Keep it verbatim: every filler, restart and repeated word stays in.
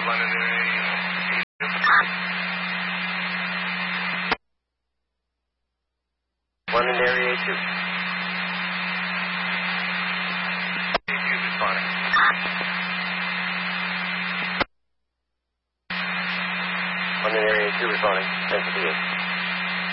London area. London area two. two responding. London area two responding. ten fifty-eight.